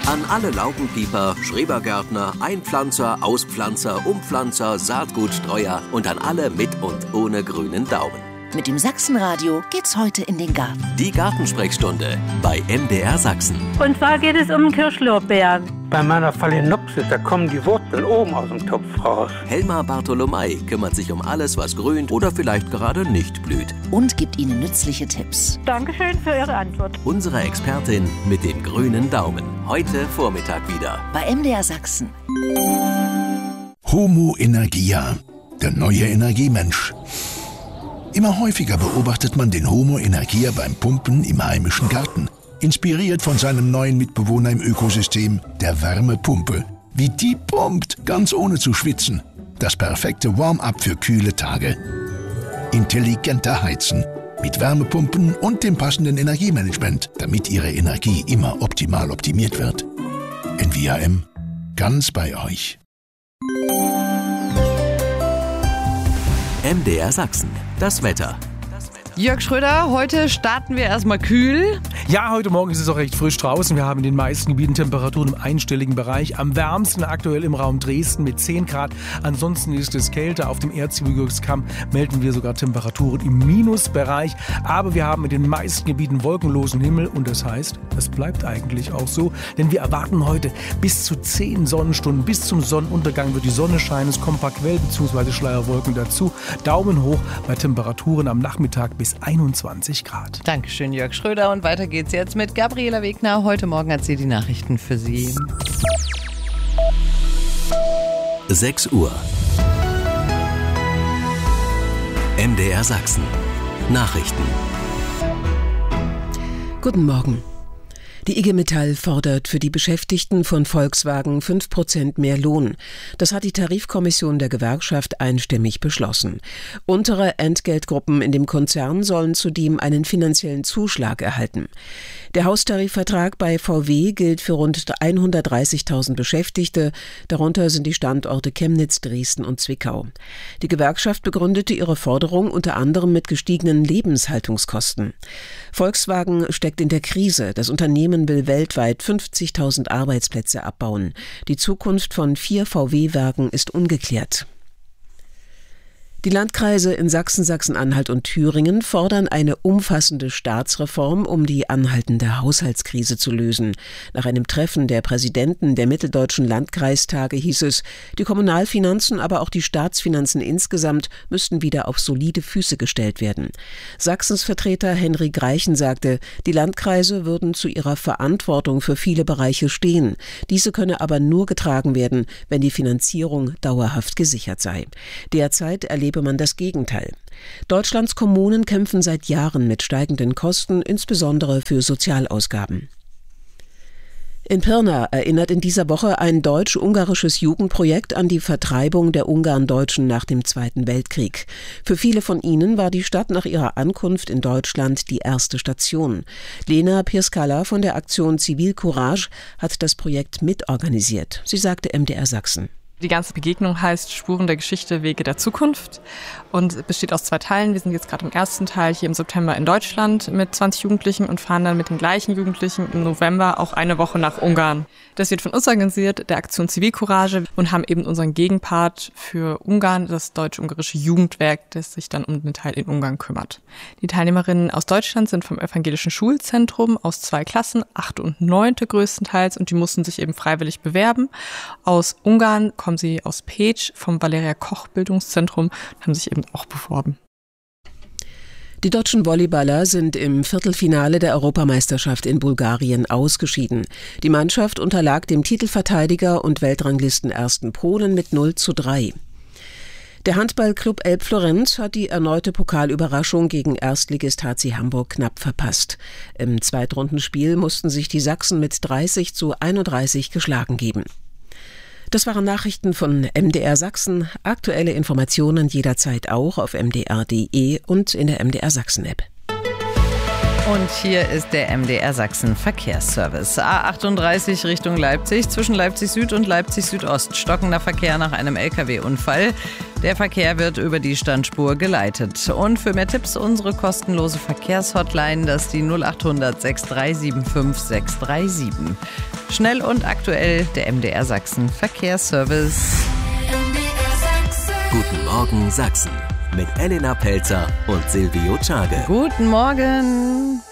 An alle Laubenpieper, Schrebergärtner, Einpflanzer, Auspflanzer, Umpflanzer, Saatgutstreuer und an alle mit und ohne grünen Daumen. Mit dem Sachsenradio geht's heute in den Garten. Die Gartensprechstunde bei MDR Sachsen. Und zwar geht es um Kirschlorbeeren. Bei meiner Phalaenopsis, da kommen die Wurzeln oben aus dem Topf raus. Helma Bartolomei kümmert sich um alles, was grünt oder vielleicht gerade nicht blüht. Und gibt Ihnen nützliche Tipps. Dankeschön für Ihre Antwort. Unsere Expertin mit dem grünen Daumen. Heute Vormittag wieder. Bei MDR Sachsen. Homo Energia, der neue Energiemensch. Immer häufiger beobachtet man den Homo Energia beim Pumpen im heimischen Garten. Inspiriert von seinem neuen Mitbewohner im Ökosystem, der Wärmepumpe. Wie die pumpt, ganz ohne zu schwitzen. Das perfekte Warm-up für kühle Tage. Intelligenter Heizen. Mit Wärmepumpen und dem passenden Energiemanagement, damit Ihre Energie immer optimal optimiert wird. NVAM, ganz bei euch. MDR Sachsen. Das Wetter. Jörg Schröder, heute starten wir erstmal kühl. Ja, heute Morgen ist es auch recht frisch draußen. Wir haben in den meisten Gebieten Temperaturen im einstelligen Bereich. Am wärmsten aktuell im Raum Dresden mit 10 Grad. Ansonsten ist es kälter. Auf dem Erzgebirgskamm melden wir sogar Temperaturen im Minusbereich. Aber wir haben in den meisten Gebieten wolkenlosen Himmel. Und das heißt, es bleibt eigentlich auch so. Denn wir erwarten heute bis zu 10 Sonnenstunden. Bis zum Sonnenuntergang wird die Sonne scheinen. Es kommen ein paar Quell- bzw. Schleierwolken dazu. Daumen hoch bei Temperaturen am Nachmittag bis 21 Grad. Dankeschön, Jörg Schröder. Und weiter geht's jetzt mit Gabriela Wegner. Heute Morgen hat sie die Nachrichten für Sie. 6 Uhr. MDR Sachsen. Nachrichten. Guten Morgen. Die IG Metall fordert für die Beschäftigten von Volkswagen 5% mehr Lohn. Das hat die Tarifkommission der Gewerkschaft einstimmig beschlossen. Untere Entgeltgruppen in dem Konzern sollen zudem einen finanziellen Zuschlag erhalten. Der Haustarifvertrag bei VW gilt für rund 130.000 Beschäftigte. Darunter sind die Standorte Chemnitz, Dresden und Zwickau. Die Gewerkschaft begründete ihre Forderung unter anderem mit gestiegenen Lebenshaltungskosten. Volkswagen steckt in der Krise. Das Unternehmen will weltweit 50.000 Arbeitsplätze abbauen. Die Zukunft von 4 VW-Werken ist ungeklärt. Die Landkreise in Sachsen, Sachsen-Anhalt und Thüringen fordern eine umfassende Staatsreform, um die anhaltende Haushaltskrise zu lösen. Nach einem Treffen der Präsidenten der mitteldeutschen Landkreistage hieß es, die Kommunalfinanzen, aber auch die Staatsfinanzen insgesamt müssten wieder auf solide Füße gestellt werden. Sachsens Vertreter Henry Greichen sagte, die Landkreise würden zu ihrer Verantwortung für viele Bereiche stehen. Diese könne aber nur getragen werden, wenn die Finanzierung dauerhaft gesichert sei. Derzeit erlebe man das Gegenteil. Deutschlands Kommunen kämpfen seit Jahren mit steigenden Kosten, insbesondere für Sozialausgaben. In Pirna erinnert in dieser Woche ein deutsch-ungarisches Jugendprojekt an die Vertreibung der Ungarn-Deutschen nach dem Zweiten Weltkrieg. Für viele von ihnen war die Stadt nach ihrer Ankunft in Deutschland die erste Station. Lena Pirskala von der Aktion Zivilcourage hat das Projekt mitorganisiert. Sie sagte MDR Sachsen. Die ganze Begegnung heißt Spuren der Geschichte, Wege der Zukunft und besteht aus 2 Teilen. Wir sind jetzt gerade im ersten Teil hier im September in Deutschland mit 20 Jugendlichen und fahren dann mit den gleichen Jugendlichen im November auch eine Woche nach Ungarn. Das wird von uns organisiert, der Aktion Zivilcourage, und haben eben unseren Gegenpart für Ungarn, das deutsch-ungarische Jugendwerk, das sich dann um den Teil in Ungarn kümmert. Die Teilnehmerinnen aus Deutschland sind vom Evangelischen Schulzentrum aus 2 Klassen, 8. und 9. größtenteils, und die mussten sich eben freiwillig bewerben. Aus Ungarn kommen sie aus Pécs vom Valeria Koch Bildungszentrum und haben sich eben auch beworben. Die deutschen Volleyballer sind im Viertelfinale der Europameisterschaft in Bulgarien ausgeschieden. Die Mannschaft unterlag dem Titelverteidiger und Weltranglisten-Ersten Polen mit 0:3. Der Handballclub Elbflorenz hat die erneute Pokalüberraschung gegen Erstligist HC Hamburg knapp verpasst. Im Zweitrundenspiel mussten sich die Sachsen mit 30:31 geschlagen geben. Das waren Nachrichten von MDR Sachsen. Aktuelle Informationen jederzeit auch auf mdr.de und in der MDR Sachsen-App. Und hier ist der MDR Sachsen Verkehrsservice. A38 Richtung Leipzig, zwischen Leipzig Süd und Leipzig Südost. Stockender Verkehr nach einem LKW-Unfall. Der Verkehr wird über die Standspur geleitet. Und für mehr Tipps unsere kostenlose Verkehrshotline, das ist die 0800 6375 637. Schnell und aktuell der MDR Sachsen Verkehrsservice. Guten Morgen Sachsen mit Elena Pelzer und Silvio Czage. Guten Morgen.